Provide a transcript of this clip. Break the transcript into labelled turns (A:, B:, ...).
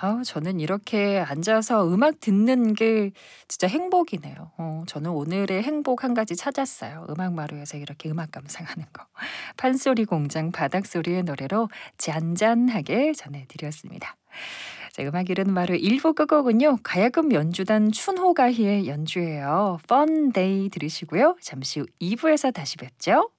A: 아우 저는 이렇게 앉아서 음악 듣는 게 진짜 행복이네요. 저는 오늘의 행복 한 가지 찾았어요. 음악 마루에서 이렇게 음악 감상하는 거. 판소리 공장 바닥소리의 노래로 잔잔하게 전해 드렸습니다. 자, 음악 이르는 마루 1부 끝곡은요. 가야금 연주단 춘호가희의 연주예요. Fun Day 들으시고요. 잠시 후 2부에서 다시 뵙죠.